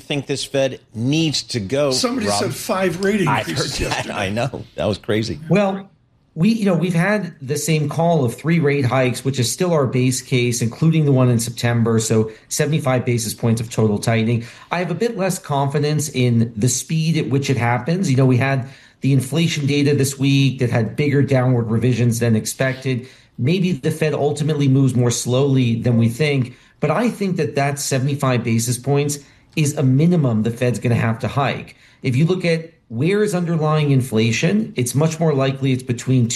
think this Fed needs to go? Somebody Rob? said 5 rate I've increases heard that. yesterday. I know. That was crazy. Well, we've had the same call of 3 rate hikes, which is still our base case, including the one in September. So 75 basis points of total tightening. I have a bit less confidence in the speed at which it happens. We had the inflation data this week that had bigger downward revisions than expected. Maybe the Fed ultimately moves more slowly than we think. But I think that 75 basis points is a minimum the Fed's going to have to hike. If you look at where is underlying inflation, it's much more likely it's between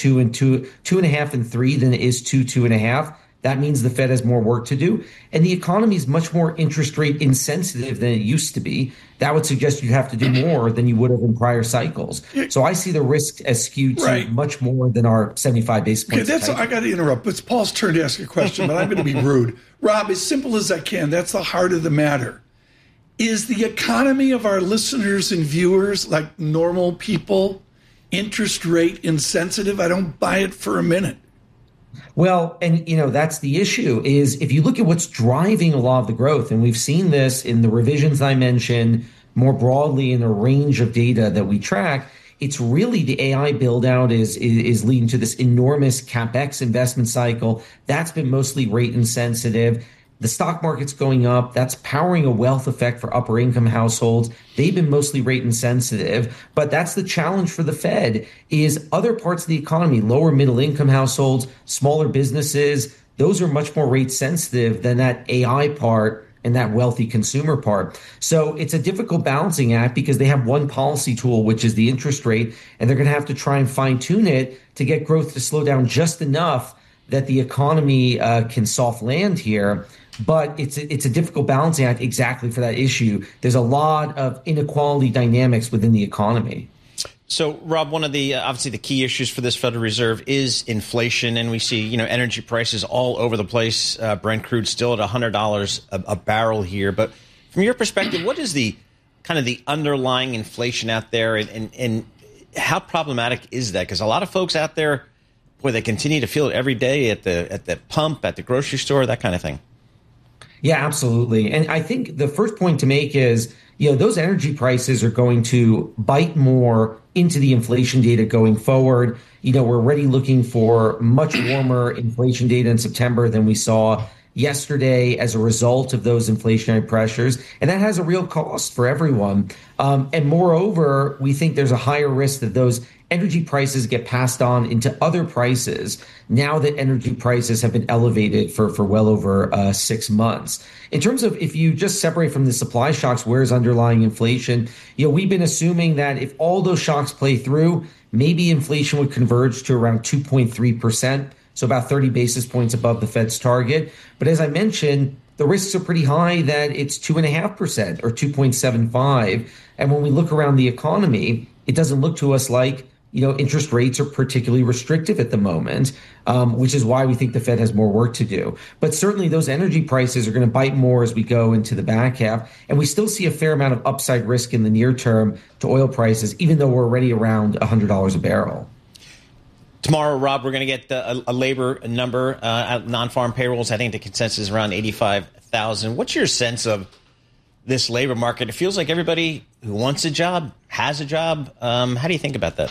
2.5 and 3 than it is 2.5. That means the Fed has more work to do. And the economy is much more interest rate insensitive than it used to be. That would suggest you have to do more than you would have in prior cycles. So I see the risk as skewed to much more than our 75 basis points. Okay, I got to interrupt. It's Paul's turn to ask a question, but I'm going to be rude. Rob, as simple as I can, that's the heart of the matter. Is the economy of our listeners and viewers, like normal people, interest rate insensitive? I don't buy it for a minute. Well, and that's the issue is if you look at what's driving a lot of the growth, and we've seen this in the revisions I mentioned, more broadly in a range of data that we track, it's really the AI build out is leading to this enormous CapEx investment cycle. That's been mostly rate insensitive. The stock market's going up. That's powering a wealth effect for upper income households. They've been mostly rate insensitive, but that's the challenge for the Fed is other parts of the economy, lower middle income households, smaller businesses. Those are much more rate sensitive than that AI part and that wealthy consumer part. So it's a difficult balancing act because they have one policy tool, which is the interest rate, and they're going to have to try and fine tune it to get growth to slow down just enough that the economy can soft land here. But it's a difficult balancing act exactly for that issue. There's a lot of inequality dynamics within the economy. So, Rob, one of the obviously the key issues for this Federal Reserve is inflation, and we see energy prices all over the place. Brent crude still at $100 a barrel here. But from your perspective, what is the kind of the underlying inflation out there, and how problematic is that? Because a lot of folks out there, boy, they continue to feel it every day at the pump, at the grocery store, that kind of thing. Yeah, absolutely. And I think the first point to make is, those energy prices are going to bite more into the inflation data going forward. We're already looking for much warmer inflation data in September than we saw yesterday as a result of those inflationary pressures. And that has a real cost for everyone. And moreover, we think there's a higher risk that those energy prices get passed on into other prices now that energy prices have been elevated for well over 6 months. In terms of if you just separate from the supply shocks, where's underlying inflation? We've been assuming that if all those shocks play through, maybe inflation would converge to around 2.3%. So about 30 basis points above the Fed's target. But as I mentioned, the risks are pretty high that it's 2.5% or 2.75. And when we look around the economy, it doesn't look to us like interest rates are particularly restrictive at the moment, which is why we think the Fed has more work to do. But certainly those energy prices are going to bite more as we go into the back half. And we still see a fair amount of upside risk in the near term to oil prices, even though we're already around $100 a barrel. Tomorrow, Rob, we're going to get a labor number, non-farm payrolls. I think the consensus is around 85,000. What's your sense of this labor market? It feels like everybody who wants a job has a job. How do you think about that?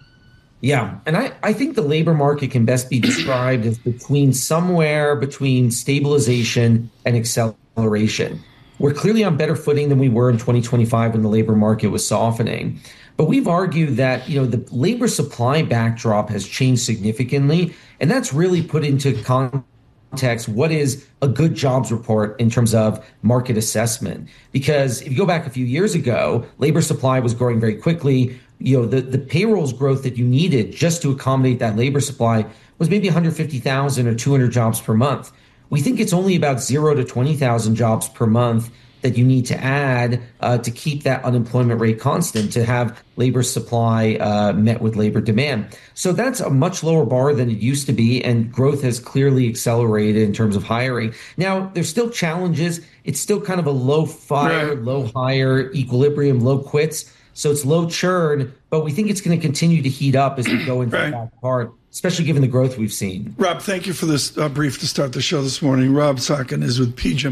Yeah, and I think the labor market can best be described as somewhere between stabilization and acceleration. We're clearly on better footing than we were in 2025 when the labor market was softening. But we've argued that, the labor supply backdrop has changed significantly, and that's really put into context what is a good jobs report in terms of market assessment. Because if you go back a few years ago, labor supply was growing very quickly. The payrolls growth that you needed just to accommodate that labor supply was maybe 150,000 or 200 jobs per month. We think it's only about 0 to 20,000 jobs per month that you need to add to keep that unemployment rate constant, to have labor supply met with labor demand. So that's a much lower bar than it used to be, and growth has clearly accelerated in terms of hiring. Now, there's still challenges. It's still kind of a low fire, low hire equilibrium, low quits. So it's low churn, but we think it's going to continue to heat up as we go into the back part, especially given the growth we've seen. Rob, thank you for this brief to start the show this morning. Rob Sotkin is with PGIM.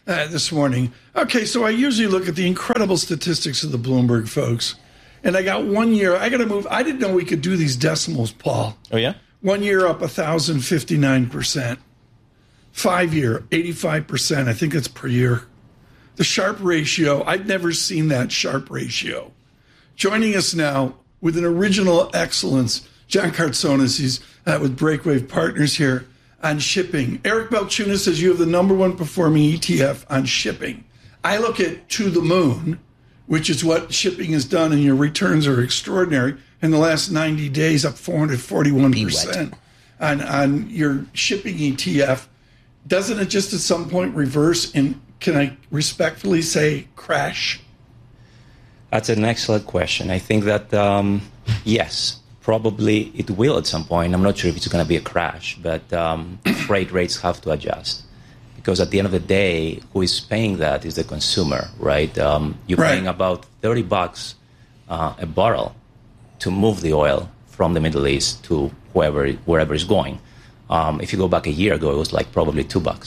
this morning. Okay, so I usually look at the incredible statistics of the Bloomberg folks. And I got 1 year. I got to move. I didn't know we could do these decimals, Paul. Oh, yeah? 1 year up 1,059%. 5 year, 85%. I think that's per year. The Sharpe ratio, I've never seen that Sharpe ratio. Joining us now with an original excellence, John Cartsonis. He's with Breakwave Partners here on shipping. Eric Balchunas says you have the number one performing ETF on shipping. I look at To the Moon, which is what shipping has done, and your returns are extraordinary. In the last 90 days, up 441% on your shipping ETF. Doesn't it just at some point reverse and, can I respectfully say, crash? That's an excellent question. I think that, yes, probably it will at some point. I'm not sure if it's going to be a crash, but freight rates have to adjust. Because at the end of the day, who is paying that is the consumer, right? You're paying about $30 a barrel to move the oil from the Middle East to wherever it's going. If you go back a year ago, it was like probably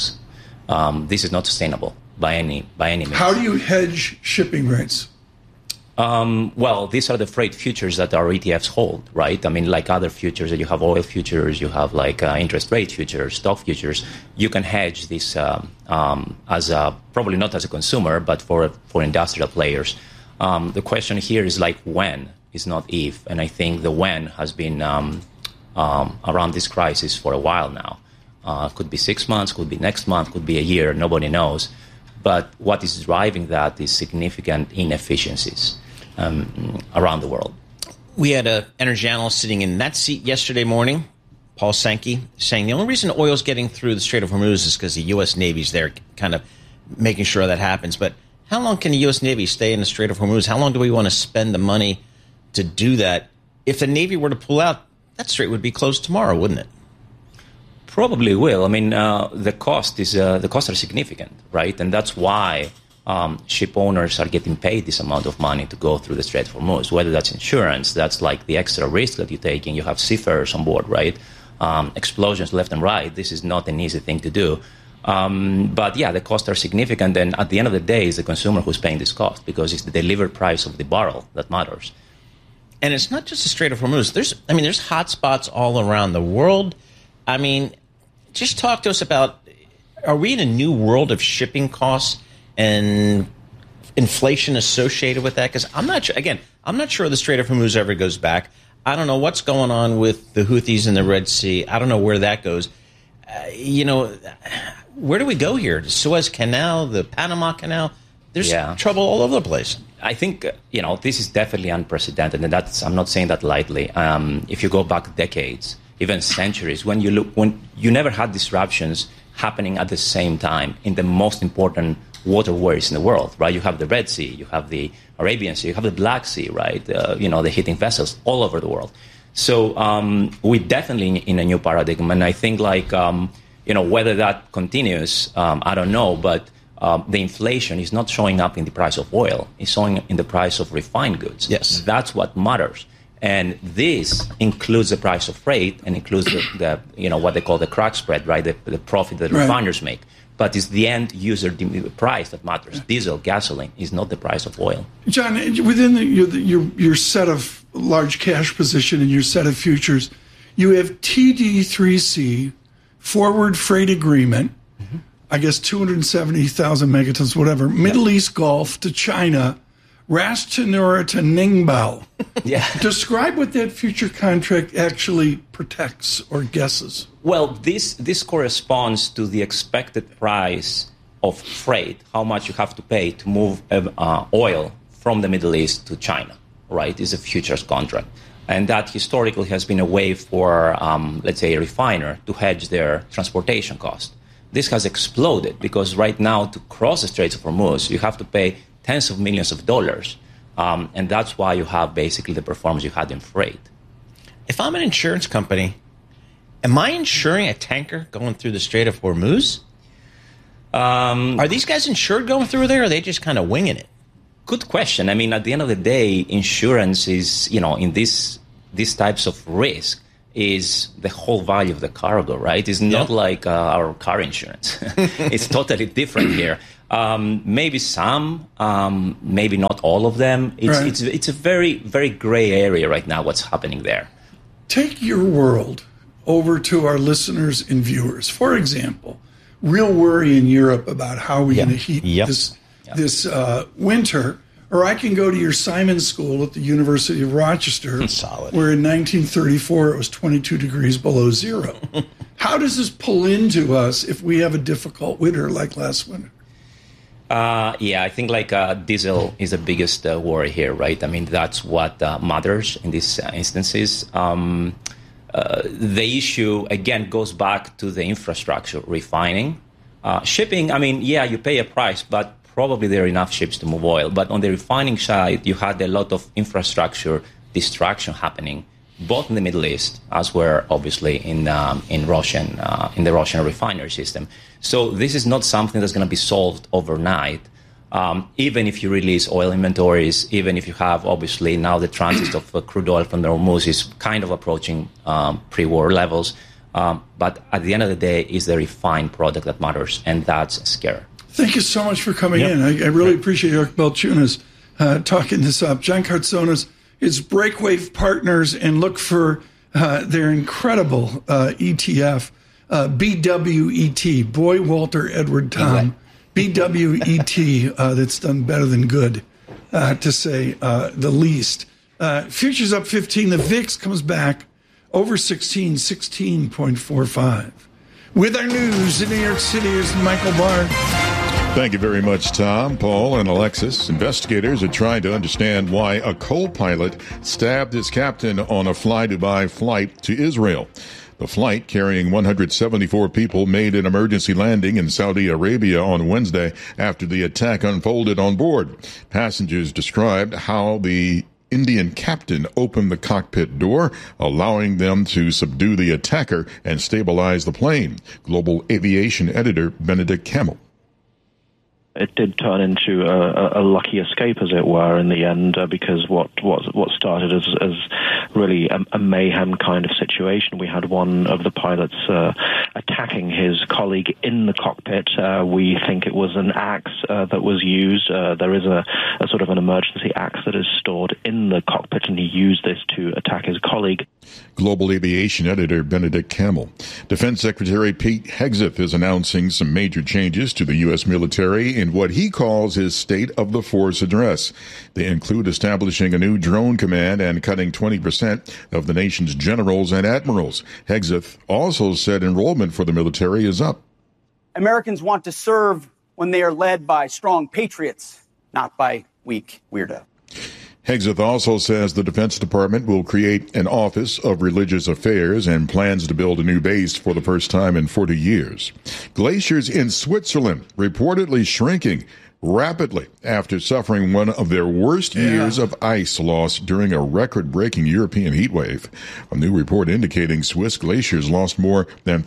$2. This is not sustainable by any means. How do you hedge shipping rates? Well, these are the freight futures that our ETFs hold, right? I mean, like other futures, you have oil futures, you have like interest rate futures, stock futures. You can hedge this as probably not as a consumer, but for industrial players. The question here is like when, is not if. And I think the when has been around this crisis for a while now. Could be 6 months, could be next month, could be a year, nobody knows. But what is driving that is significant inefficiencies around the world. We had an energy analyst sitting in that seat yesterday morning, Paul Sankey, saying the only reason oil is getting through the Strait of Hormuz is because the U.S. Navy's there kind of making sure that happens. But how long can the U.S. Navy stay in the Strait of Hormuz? How long do we want to spend the money to do that? If the Navy were to pull out, that strait would be closed tomorrow, wouldn't it? Probably will. I mean, the costs are significant, right? And that's why ship owners are getting paid this amount of money to go through the Strait of Hormuz. Whether that's insurance, that's like the extra risk that you're taking. You have seafarers on board, right? Explosions left and right. This is not an easy thing to do. But yeah, the costs are significant. And at the end of the day, it's the consumer who's paying this cost because it's the delivered price of the barrel that matters. And it's not just the Strait of Hormuz. There's hot spots all around the world. I mean, just talk to us about, are we in a new world of shipping costs and inflation associated with that? Because I'm not sure the Strait of Hormuz ever goes back. I don't know what's going on with the Houthis in the Red Sea. I don't know where that goes. Where do we go here? The Suez Canal, the Panama Canal? There's trouble all over the place. I think, this is definitely unprecedented, and I'm not saying that lightly. If you go back decades, even centuries, when you never had disruptions happening at the same time in the most important waterways in the world, right? You have the Red Sea, you have the Arabian Sea, you have the Black Sea, right? The hitting vessels all over the world. So we're definitely in a new paradigm, and I think whether that continues, I don't know, but the inflation is not showing up in the price of oil. It's showing in the price of refined goods. Yes. That's what matters. And this includes the price of freight and includes the what they call the crack spread, right? The profit that refiners make. But it's the end user price that matters. Diesel, gasoline is not the price of oil. John, within your set of large cash position and your set of futures, you have TD3C, forward freight agreement, I guess 270,000 megatons, whatever, Middle East Gulf to China, Ras Tanura to Ningbo. Yeah. Describe what that future contract actually protects or guesses. Well, this corresponds to the expected price of freight, how much you have to pay to move oil from the Middle East to China, right? It's a futures contract. And that historically has been a way for, let's say, a refiner to hedge their transportation cost. This has exploded because right now to cross the Straits of Hormuz, you have to pay tens of millions of dollars. And that's why you have basically the performance you had in freight. If I'm an insurance company, am I insuring a tanker going through the Strait of Hormuz? Are these guys insured going through there, or are they just kind of winging it? Good question. I mean, at the end of the day, insurance is, in these types of risk, is the whole value of the cargo, right? It's not like our car insurance. It's totally different here. Maybe some, maybe not all of them. It's a very, very gray area right now, what's happening there. Take your world over to our listeners and viewers. For example, real worry in Europe about how we're going to heat this winter. Or I can go to your Simon School at the University of Rochester, where in 1934 it was 22 degrees below zero. How does this pull into us if we have a difficult winter like last winter? I think diesel is the biggest worry here, right? I mean, that's what matters in these instances. The issue, again, goes back to the infrastructure, refining. Shipping, I mean, you pay a price, but probably there are enough ships to move oil. But on the refining side, you had a lot of infrastructure distraction happening, both in the Middle East as well, obviously, in the Russian refinery system. So this is not something that's going to be solved overnight. Even if you release oil inventories, even if you have, obviously, now the transit of crude oil from the Hormuz is kind of approaching pre-war levels. But at the end of the day, it's the refined product that matters, and that's scary. Thank you so much for coming in. I really appreciate Eric Balchunas talking this up. John Cartsonas is Breakwave Partners, and look for their incredible ETF, BWET, Boy, Walter, Edward, Tom. BWET, that's done better than good, to say the least. Futures up 15. The VIX comes back over 16, 16.45. With our news in New York City is Michael Barr. Thank you very much, Tom, Paul, and Alexis. Investigators are trying to understand why a co-pilot stabbed his captain on a fly-Dubai flight to Israel. The flight, carrying 174 people, made an emergency landing in Saudi Arabia on Wednesday after the attack unfolded on board. Passengers described how the Indian captain opened the cockpit door, allowing them to subdue the attacker and stabilize the plane. Global Aviation Editor Benedict Campbell. It did turn into a lucky escape, as it were, in the end, because what started as really a mayhem kind of situation. We had one of the pilots attacking his colleague in the cockpit. We think it was an axe that was used. There is a sort of an emergency axe that is stored in the cockpit, and he used this to attack his colleague. Global Aviation Editor Benedict Campbell. Defense Secretary Pete Hegseth is announcing some major changes to the U.S. military in what he calls his State of the Force address. They include establishing a new drone command and cutting 20% of the nation's generals and admirals. Hegseth also said enrollment for the military is up. Americans want to serve when they are led by strong patriots, not by weak weirdos. Hegseth also says the Defense Department will create an Office of Religious Affairs and plans to build a new base for the first time in 40 years. Glaciers in Switzerland reportedly shrinking rapidly after suffering one of their worst years of ice loss during a record-breaking European heat wave. A new report indicating Swiss glaciers lost more than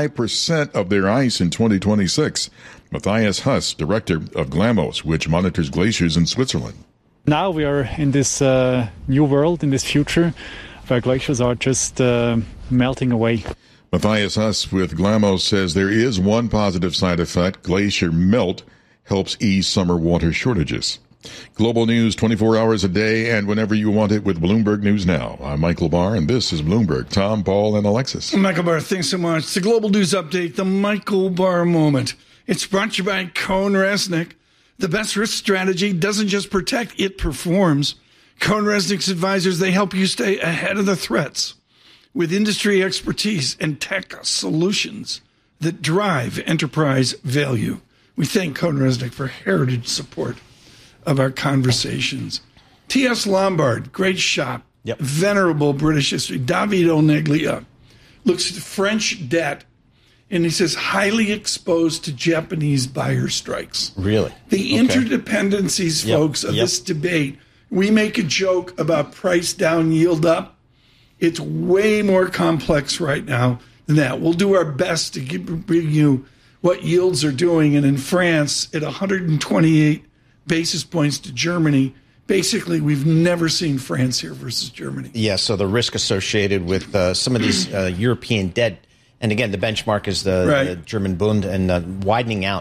5% of their ice in 2026. Matthias Huss, director of GLAMOS, which monitors glaciers in Switzerland. Now we are in this new world, in this future, where glaciers are just melting away. Matthias Huss with GLAMOS says there is one positive side effect. Glacier melt helps ease summer water shortages. Global news 24 hours a day and whenever you want it with Bloomberg News Now. I'm Michael Barr, and this is Bloomberg. Tom, Paul, and Alexis. Michael Barr, thanks so much. It's the Global News Update, the Michael Barr Moment. It's brought to you by CohnReznick. The best risk strategy doesn't just protect, it performs. CohnReznick's advisors, they help you stay ahead of the threats with industry expertise and tech solutions that drive enterprise value. We thank CohnReznick for heritage support of our conversations. T.S. Lombard, great shop, venerable British history. David Oneglia looks at French debt, and he says, highly exposed to Japanese buyer strikes. Really? The interdependencies, folks, of this debate. We make a joke about price down, yield up. It's way more complex right now than that. We'll do our best to bring you what yields are doing. And in France, at 128 basis points to Germany, basically, we've never seen France here versus Germany. Yeah, so the risk associated with some of these European debt, and again, the benchmark is the German Bund, and widening out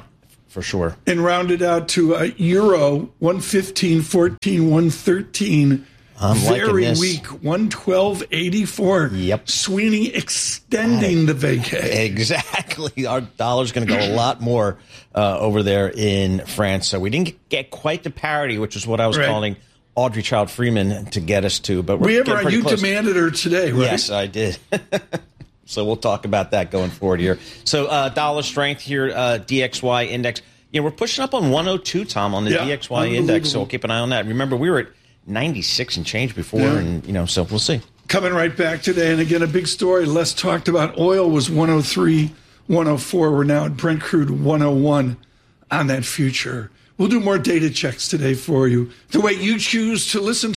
for sure. And rounded out to euro 115.14, 113. Very weak, 112.84. Yep. Sweeney extending the vacay. Exactly. Our dollar's going to go a lot more over there in France. So we didn't get quite the parity, which is what I was calling Audrey Child Freeman to get us to. But you demanded her today, right? Yes, I did. So we'll talk about that going forward here. So dollar strength here, DXY index. We're pushing up on 102, Tom, on the DXY index. So we'll keep an eye on that. Remember, we were at 96 and change before, and so we'll see. Coming right back today, and again, a big story. Less talked about. Oil was 103, 104. We're now at Brent crude 101 on that future. We'll do more data checks today for you. The way you choose to listen